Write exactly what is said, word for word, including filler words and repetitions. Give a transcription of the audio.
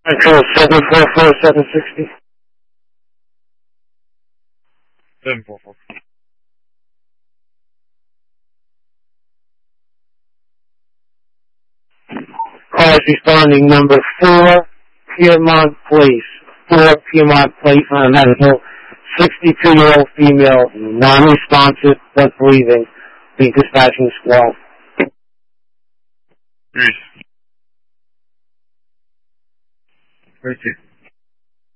Control seven four four seven sixty. seven four four. Call is responding number four, Piedmont Place. four, Piedmont Place on a medical. sixty-two-year-old female, non-responsive, but breathing. Be dispatching squad. Peace. Thank you.